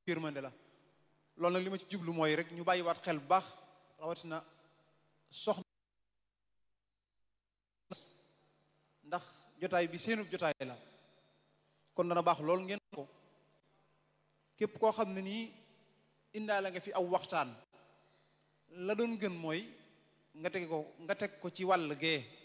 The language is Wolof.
yërmande la loolu nag li ma ci jublu mooy rek ñu bàyyiwaat xel bu baax rawatina soxna ndax jotaay bi seenu jotaay la kon dana baax loolu ngeen ko képp koo xam ne nii indaale nga fi aw waxtaan la doon gën mooy nga teg ko ci wàll gee